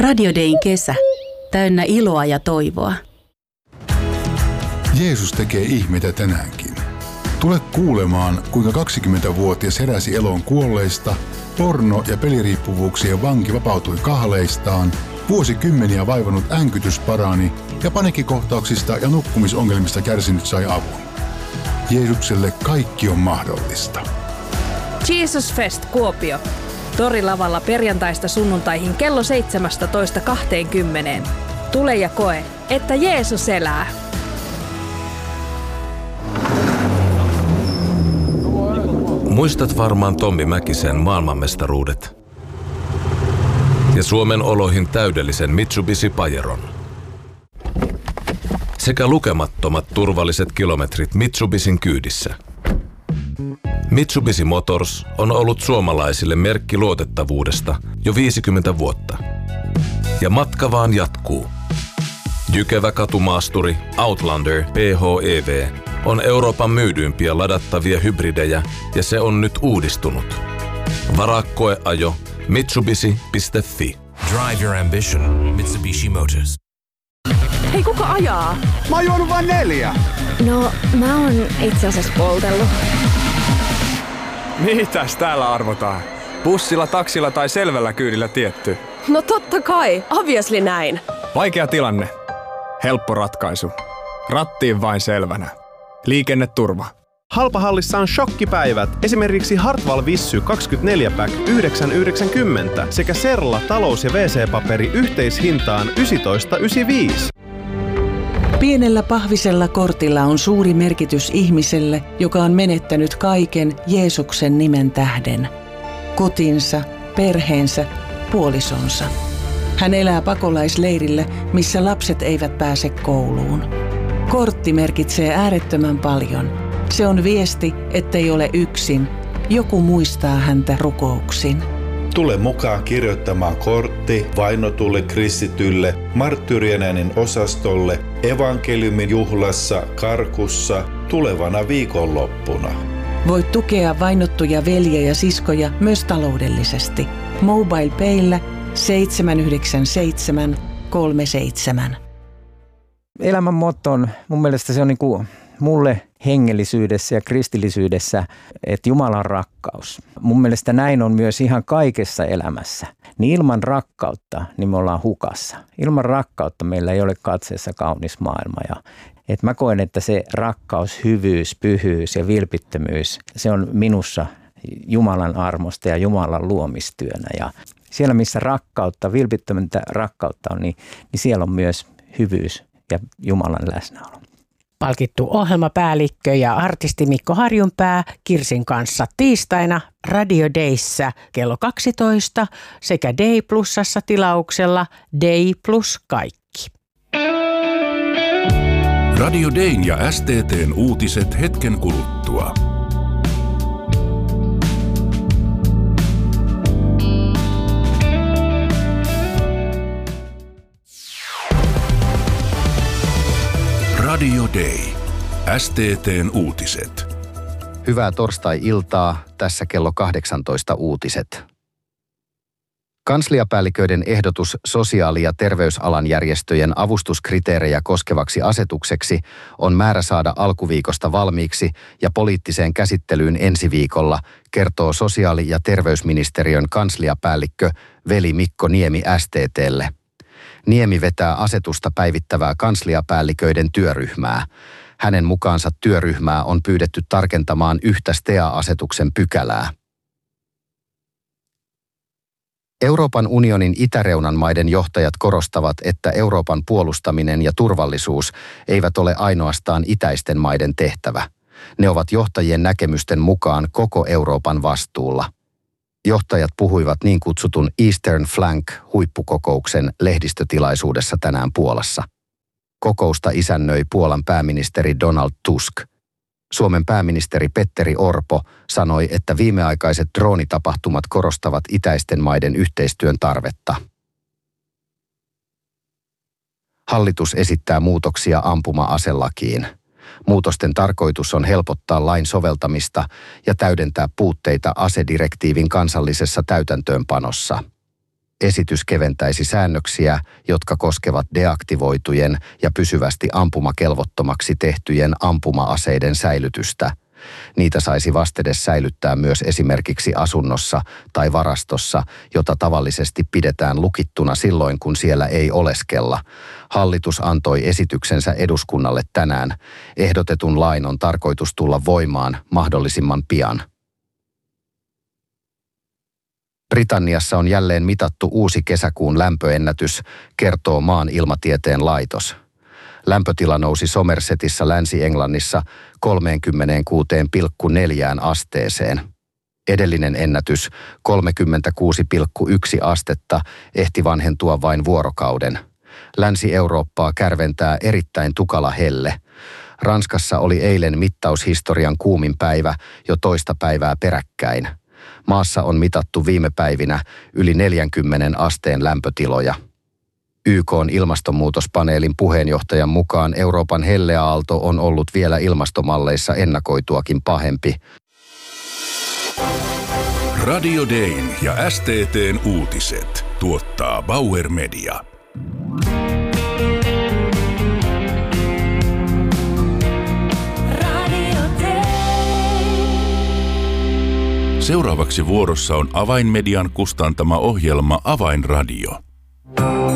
Radio Dayn kesä. Täynnä iloa ja toivoa. Jeesus tekee ihmeitä tänäänkin. Tule kuulemaan, kuinka 20-vuotias heräsi eloon kuolleista, porno- ja peliriippuvuuksien vanki vapautui kahleistaan, vuosikymmeniä vaivannut änkytys parani ja paniikkikohtauksista ja nukkumisongelmista kärsinyt sai avun. Jeesukselle kaikki on mahdollista. Jesus Fest Kuopio. Torilavalla perjantaista sunnuntaihin kello 17:20. Tule ja koe, että Jeesus elää. Muistat varmaan Tommi Mäkisen maailmanmestaruudet ja Suomen oloihin täydellisen Mitsubishi Pajeron. Sekä lukemattomat turvalliset kilometrit Mitsubishin kyydissä. Mitsubishi Motors on ollut suomalaisille merkki luotettavuudesta jo 50 vuotta. Ja matka vaan jatkuu. Jykevä katumaasturi Outlander PHEV on Euroopan myydyimpiä ladattavia hybridejä ja se on nyt uudistunut. Varaa koeajo Mitsubishi.fi. Drive your ambition. Mitsubishi Motors. Hei, kuka ajaa? Mä oon juonut vain 4. No, mä oon itse asiassa poltellut. Mitäs täällä arvotaan? Bussilla, taksilla tai selvällä kyydillä tietty? No totta kai, obviously näin. Vaikea tilanne. Helppo ratkaisu. Rattiin vain selvänä. Liikenneturva. Halpahallissa on shokkipäivät. Esimerkiksi Hartwall Vissy 24-pack 9,90 sekä Serla talous- ja WC-paperi yhteishintaan 19,95. Pienellä pahvisella kortilla on suuri merkitys ihmiselle, joka on menettänyt kaiken Jeesuksen nimen tähden. Kotinsa, perheensä, puolisonsa. Hän elää pakolaisleirillä, missä lapset eivät pääse kouluun. Kortti merkitsee äärettömän paljon. Se on viesti, ettei ole yksin. Joku muistaa häntä rukouksin. Tule mukaan kirjoittamaan kortti vainotulle kristitylle, marttyyrien äänen osastolle, evankeliumin juhlassa, Karkussa, tulevana viikonloppuna. Voit tukea vainottuja veljiä ja siskoja myös taloudellisesti. MobilePayllä 79737. Elämän motto on, mun mielestä se on niinku mulle hengellisyydessä ja kristillisyydessä, että Jumalan rakkaus. Mun mielestä näin on myös ihan kaikessa elämässä. Niin ilman rakkautta, niin me ollaan hukassa. Ilman rakkautta meillä ei ole katseessa kaunis maailma. Ja, et mä koen, että se rakkaus, hyvyys, pyhyys ja vilpittömyys, se on minussa Jumalan armosta ja Jumalan luomistyönä. Ja siellä, missä rakkautta, vilpittömyyttä rakkautta on, niin siellä on myös hyvyys ja Jumalan läsnäolo. Palkittu ohjelmapäällikkö ja artisti Mikko Harjunpää Kirsin kanssa tiistaina Radio Dayssä kello 12 sekä Day Plusassa tilauksella Day Plus kaikki. Radio Dayn ja STT:n uutiset hetken kuluttua. Radio Day. STT:n uutiset. Hyvää torstai-iltaa. Tässä kello 18 uutiset. Kansliapäälliköiden ehdotus sosiaali- ja terveysalan järjestöjen avustuskriteerejä koskevaksi asetukseksi on määrä saada alkuviikosta valmiiksi ja poliittiseen käsittelyyn ensi viikolla, kertoo sosiaali- ja terveysministeriön kansliapäällikkö Veli Mikko Niemi STT:lle. Niemi vetää asetusta päivittävää kansliapäälliköiden työryhmää. Hänen mukaansa työryhmää on pyydetty tarkentamaan yhtä STEA-asetuksen pykälää. Euroopan unionin itäreunan maiden johtajat korostavat, että Euroopan puolustaminen ja turvallisuus eivät ole ainoastaan itäisten maiden tehtävä. Ne ovat johtajien näkemysten mukaan koko Euroopan vastuulla. Johtajat puhuivat niin kutsutun Eastern Flank-huippukokouksen lehdistötilaisuudessa tänään Puolassa. Kokousta isännöi Puolan pääministeri Donald Tusk. Suomen pääministeri Petteri Orpo sanoi, että viimeaikaiset droonitapahtumat korostavat itäisten maiden yhteistyön tarvetta. Hallitus esittää muutoksia ampuma-aselakiin. Muutosten tarkoitus on helpottaa lain soveltamista ja täydentää puutteita asedirektiivin kansallisessa täytäntöönpanossa. esitys keventäisi säännöksiä, jotka koskevat deaktivoitujen ja pysyvästi ampumakelvottomaksi tehtyjen ampuma-aseiden säilytystä. Niitä saisi vastedes säilyttää myös esimerkiksi asunnossa tai varastossa, jota tavallisesti pidetään lukittuna silloin, kun siellä ei oleskella. Hallitus antoi esityksensä eduskunnalle tänään. Ehdotetun lain on tarkoitus tulla voimaan mahdollisimman pian. Britanniassa on jälleen mitattu uusi kesäkuun lämpöennätys, kertoo maan ilmatieteen laitos. Lämpötila nousi Somersetissä Länsi-Englannissa 36,4 asteeseen. Edellinen ennätys 36,1 astetta ehti vanhentua vain vuorokauden. Länsi-Eurooppaa kärventää erittäin tukala helle. Ranskassa oli eilen mittaushistorian kuumin päivä jo toista päivää peräkkäin. Maassa on mitattu viime päivinä yli 40 asteen lämpötiloja. YK:n ilmastonmuutospaneelin puheenjohtajan mukaan Euroopan helleaalto on ollut vielä ilmastomalleissa ennakoituakin pahempi. Radio Dayn ja STT:n uutiset tuottaa Bauer Media. Seuraavaksi vuorossa on Avainmedian kustantama ohjelma Avainradio.